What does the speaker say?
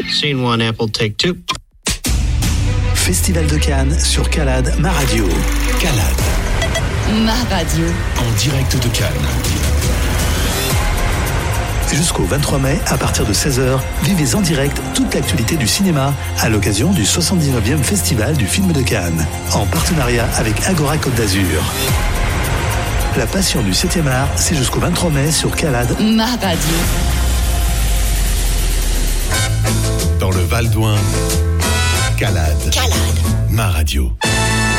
Scene 1, Apple, take 2. Festival de Cannes sur Calade, ma radio. Calade, ma radio. en direct de Cannes. Jusqu'au 23 mai, à partir de 16h, vivez en direct toute l'actualité du cinéma à l'occasion du 79e Festival du film de Cannes, en partenariat avec Agora Côte d'Azur. La passion du 7e art, c'est jusqu'au 23 mai sur Calade, ma radio. Dans le Val d'Ouin, Calade, ma radio.